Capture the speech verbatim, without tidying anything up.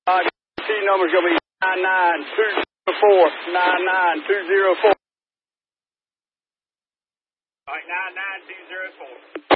Uh, T number's going to be nine nine two zero four, nine nine two zero four. All right, nine nine two zero four.